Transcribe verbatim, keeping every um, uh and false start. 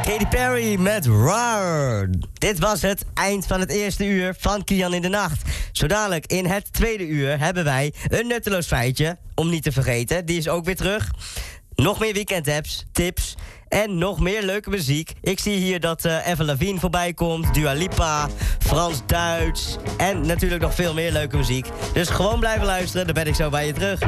Katy Perry met Rar. Dit was het eind van het eerste uur van Kian in de Nacht. Zo dadelijk in het tweede uur hebben wij een nutteloos feitje. Om niet te vergeten, die is ook weer terug. Nog meer weekendapps, tips en nog meer leuke muziek. Ik zie hier dat uh, Avril Lavigne voorbij komt, Dua Lipa, Frans-Duits en natuurlijk nog veel meer leuke muziek. Dus gewoon blijven luisteren, dan ben ik zo bij je terug.